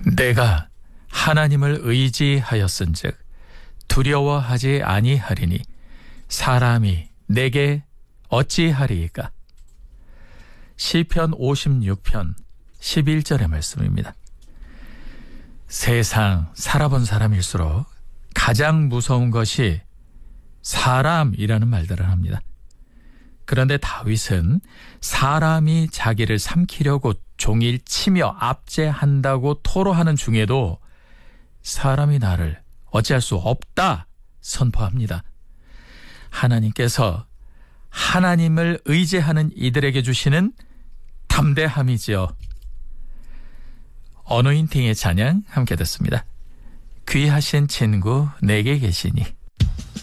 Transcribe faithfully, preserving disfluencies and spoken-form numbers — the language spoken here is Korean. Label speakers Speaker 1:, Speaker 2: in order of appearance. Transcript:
Speaker 1: 내가 하나님을 의지하였은즉 두려워하지 아니하리니 사람이 내게 어찌하리이까. 시편 오십육 편 십일 절의 말씀입니다. 세상 살아본 사람일수록 가장 무서운 것이 사람이라는 말들을 합니다. 그런데 다윗은 사람이 자기를 삼키려고 종일 치며 압제한다고 토로하는 중에도 사람이 나를 어찌할 수 없다 선포합니다. 하나님께서 하나님을 의지하는 이들에게 주시는 담대함이지요. 어노인팅의 찬양 함께 듣습니다. 귀하신 친구 내게 계시니.